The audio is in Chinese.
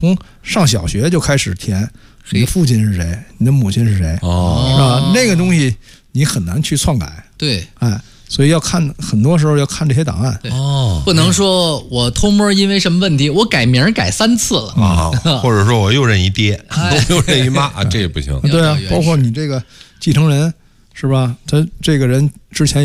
从上小学就开始填你的父亲是谁，你的母亲是谁，是吧？那个东西你很难去篡改。 对， 所以要看，很多时候要看这些档案。 不能说我偷摸因为什么问题，我改名改3次了或者说我又认一爹，又认一妈，这也不行。 对啊，包括你这个继承人是吧？他这个人之前